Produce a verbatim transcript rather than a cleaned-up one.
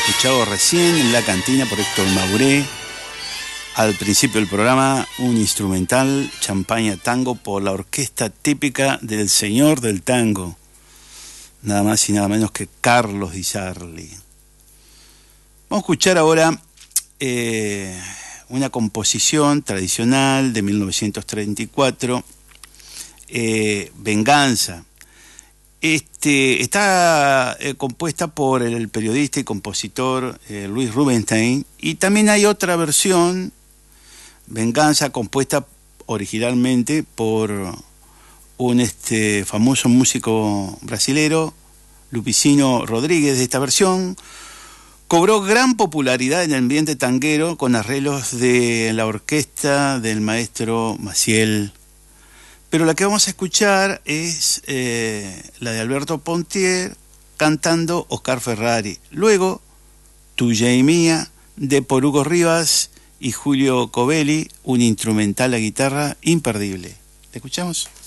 escuchado recién en La Cantina por Héctor Mauré. Al principio del programa, un instrumental, Champaña Tango, por la orquesta típica del señor del tango, nada más y nada menos que Carlos Di Sarli. Vamos a escuchar ahora eh, una composición tradicional de mil novecientos treinta y cuatro, eh, Venganza. Este, está eh, compuesta por el periodista y compositor eh, Luis Rubinstein, y también hay otra versión, Venganza, compuesta originalmente por un este, famoso músico brasilero, Lupicino Rodríguez. De esta versión cobró gran popularidad en el ambiente tanguero con arreglos de la orquesta del maestro Maciel. Pero la que vamos a escuchar es eh, la de Alberto Pontier cantando Oscar Ferrari. Luego, Tuya y Mía, de por Hugo Rivas y Julio Covelli, un instrumental a guitarra imperdible. ¿La escuchamos?